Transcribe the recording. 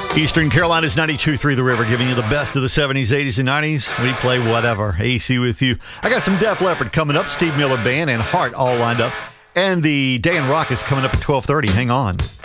Eastern Carolina's 92.3 The River, giving you the best of the 70s, 80s, and 90s. We play whatever. AC with you. I got some Def Leppard coming up. Steve Miller Band and Heart all lined up. And the Day in Rock is coming up at 12:30. Hang on.